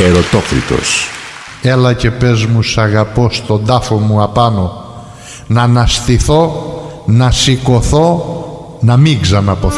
Ερωτόφριτος. Έλα και πες μου σ' αγαπώ στον τάφο μου απάνω, να αναστηθώ, να σηκωθώ, να μην ξαναποθώ.